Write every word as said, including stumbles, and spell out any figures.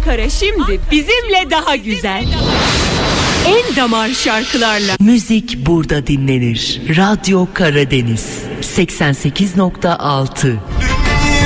Ankara şimdi bizimle daha güzel. En damar şarkılarla. Müzik burada dinlenir. Radyo Karadeniz seksen sekiz nokta altı.